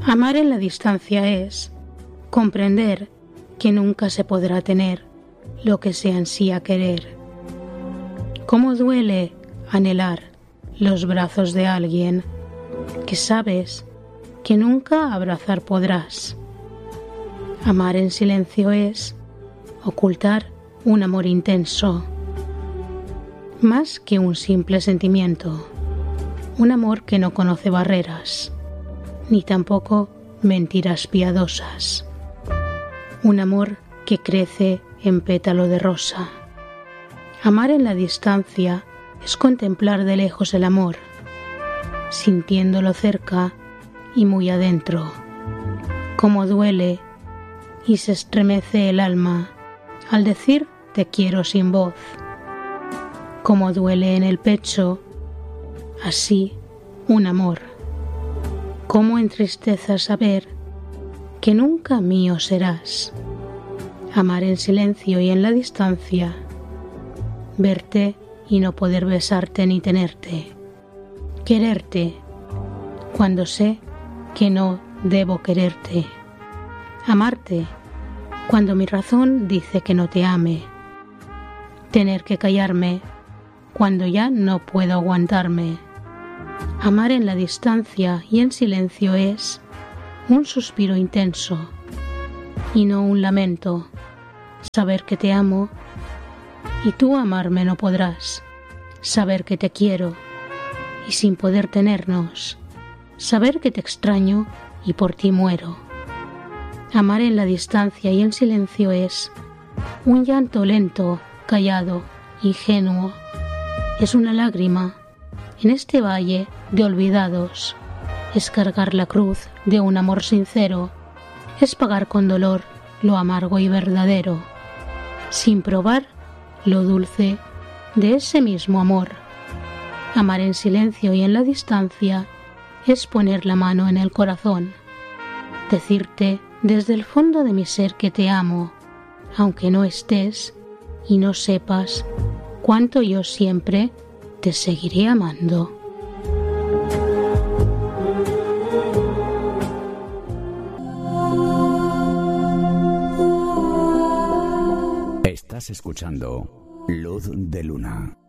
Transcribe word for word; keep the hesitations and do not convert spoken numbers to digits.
Amar en la distancia es comprender que nunca se podrá tener lo que se ansía querer. Cómo duele anhelar los brazos de alguien que sabes que nunca abrazar podrás. Amar en silencio es ocultar un amor intenso, más que un simple sentimiento, un amor que no conoce barreras, ni tampoco mentiras piadosas, un amor que crece en pétalo de rosa. Amar en la distancia es contemplar de lejos el amor, sintiéndolo cerca y muy adentro, como duele y se estremece el alma al decir te quiero sin voz, como duele en el pecho, así un amor, como entristece saber que nunca mío serás. Amar en silencio y en la distancia, verte y no poder besarte ni tenerte, quererte cuando sé que no debo quererte, amarte cuando mi razón dice que no te ame, tener que callarme cuando ya no puedo aguantarme. Amar en la distancia y en silencio es un suspiro intenso y no un lamento, saber que te amo y tú amarme no podrás, saber que te quiero y sin poder tenernos, saber que te extraño y por ti muero. Amar en la distancia y en silencio es un llanto lento, callado, ingenuo, es una lágrima en este valle de olvidados, es cargar la cruz de un amor sincero, es pagar con dolor lo amargo y verdadero, sin probar lo dulce de ese mismo amor. Amar en silencio y en la distancia es poner la mano en el corazón, decirte desde el fondo de mi ser que te amo, aunque no estés y no sepas cuánto yo siempre te seguiré amando. Estás escuchando Luz de Luna.